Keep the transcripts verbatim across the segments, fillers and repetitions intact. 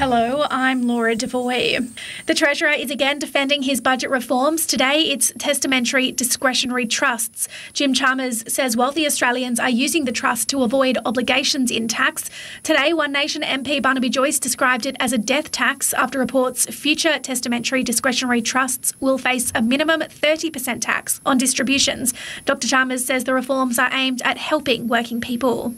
Hello, I'm Laura Devoy. The Treasurer is again defending his budget reforms. Today, it's testamentary discretionary trusts. Jim Chalmers says wealthy Australians are using the trust to avoid obligations in tax. Today, One Nation M P Barnaby Joyce described it as a death tax after reports future testamentary discretionary trusts will face a minimum thirty percent tax on distributions. Doctor Chalmers says the reforms are aimed at helping working people.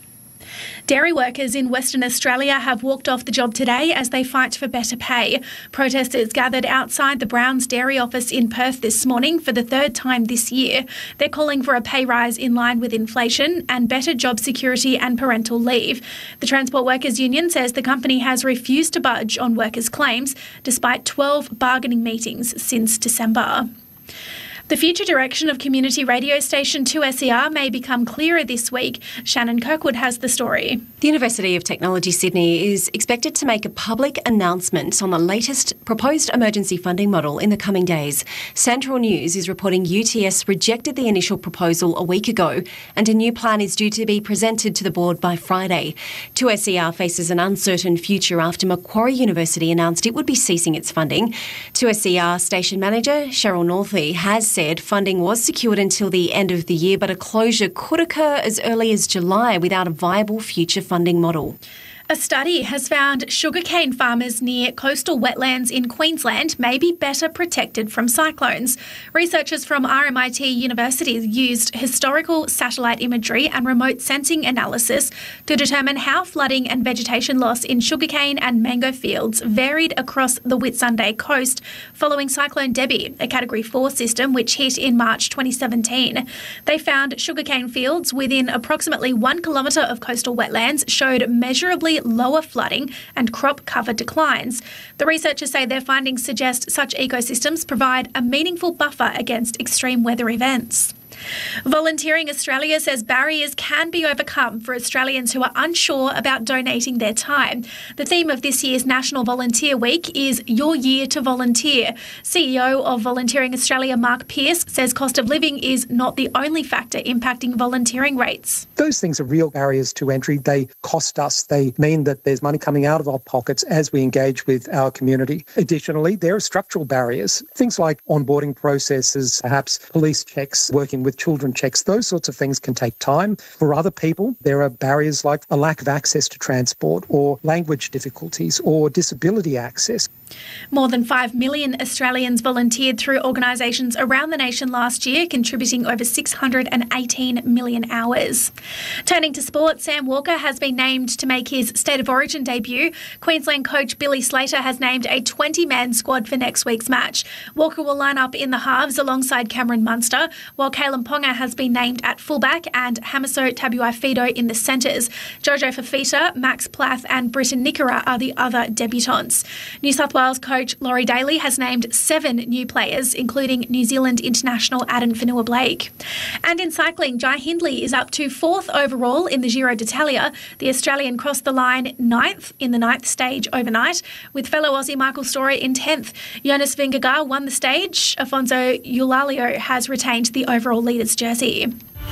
Dairy workers in Western Australia have walked off the job today as they fight for better pay. Protesters gathered outside the Browns Dairy office in Perth this morning for the third time this year. They're calling for a pay rise in line with inflation and better job security and parental leave. The Transport Workers Union says the company has refused to budge on workers' claims despite twelve bargaining meetings since December. The future direction of community radio station two S E R may become clearer this week. Shannon Kirkwood has the story. The University of Technology Sydney is expected to make a public announcement on the latest proposed emergency funding model in the coming days. Central News is reporting U T S rejected the initial proposal a week ago and a new plan is due to be presented to the board by Friday. two S E R faces an uncertain future after Macquarie University announced it would be ceasing its funding. two S E R station manager Cheryl Northey has said funding was secured until the end of the year, but a closure could occur as early as July without a viable future funding model. A study has found sugarcane farmers near coastal wetlands in Queensland may be better protected from cyclones. Researchers from R M I T University used historical satellite imagery and remote sensing analysis to determine how flooding and vegetation loss in sugarcane and mango fields varied across the Whitsunday coast following Cyclone Debbie, a Category four system which hit in March twenty seventeen. They found sugarcane fields within approximately one kilometre of coastal wetlands showed measurably lower flooding and crop cover declines. The researchers say their findings suggest such ecosystems provide a meaningful buffer against extreme weather events. Volunteering Australia says barriers can be overcome for Australians who are unsure about donating their time. The theme of this year's National Volunteer Week is Your Year to Volunteer. C E O of Volunteering Australia, Mark Pearce, says cost of living is not the only factor impacting volunteering rates. Those things are real barriers to entry. They cost us. They mean that there's money coming out of our pockets as we engage with our community. Additionally, there are structural barriers, things like onboarding processes, perhaps police checks, working with with children checks, those sorts of things can take time. For other people, there are barriers like a lack of access to transport or language difficulties or disability access. More than five million Australians volunteered through organisations around the nation last year, contributing over six hundred eighteen million hours. Turning to sport, Sam Walker has been named to make his State of Origin debut. Queensland coach Billy Slater has named a twenty-man squad for next week's match. Walker will line up in the halves alongside Cameron Munster, while Kalen Ponga has been named at fullback and Hamiso Tabuai-Fidow in the centres. Jojo Fafita, Max Plath and Britton Nickera are the other debutants. New South Wales coach Laurie Daly has named seven new players, including New Zealand international Adam Fanua-Blake. And in cycling, Jai Hindley is up to fourth overall in the Giro d'Italia. The Australian crossed the line ninth in the ninth stage overnight, with fellow Aussie Michael Storer in tenth. Jonas Vingegaard won the stage. Afonso Eulalio has retained the overall leader's jersey.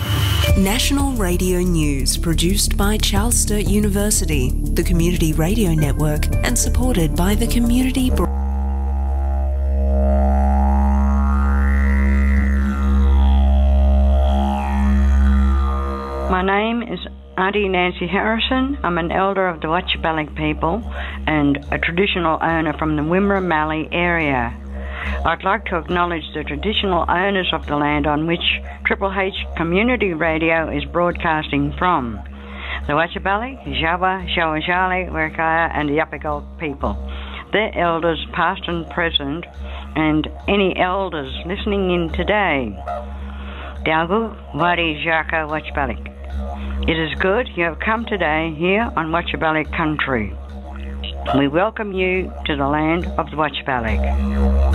National Radio News, produced by Charles Sturt University, the Community Radio Network, and supported by the Community Bro- My name is Auntie Nancy Harrison. I'm an elder of the Watchabalik people and a traditional owner from the Wimmera Mallee area. I'd like to acknowledge the traditional owners of the land on which Triple H Community Radio is broadcasting from. The Watchabalik, Jawa, Shawashali, Werkaya and the Yapigal people. Their elders, past and present, and any elders listening in today. Dalgu, Wadi, Jaka, Watchabalik. It is good you have come today here on Watchabalik country. We welcome you to the land of the Watchabalik.